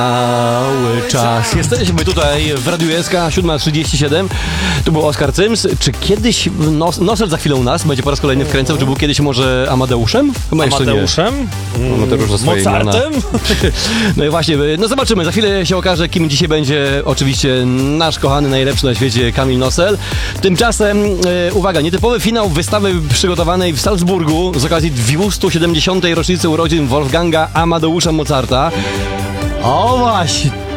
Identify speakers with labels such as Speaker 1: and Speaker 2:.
Speaker 1: Cały czas. Jesteśmy tutaj w Radiu SK 7:37. Tu był Oskar Cyms. Czy kiedyś Nosel za chwilę u nas będzie po raz kolejny wkręcał? Czy był kiedyś może Amadeuszem? Chyba
Speaker 2: Amadeuszem?
Speaker 1: Amadeusz za swoje
Speaker 2: Mozartem?
Speaker 1: No i właśnie, no zobaczymy. Za chwilę się okaże, kim dzisiaj będzie oczywiście nasz kochany, najlepszy na świecie Kamil Nosel. Tymczasem, uwaga, nietypowy finał wystawy przygotowanej w Salzburgu z okazji 270. rocznicy urodzin Wolfganga Amadeusza Mozarta. O właśnie!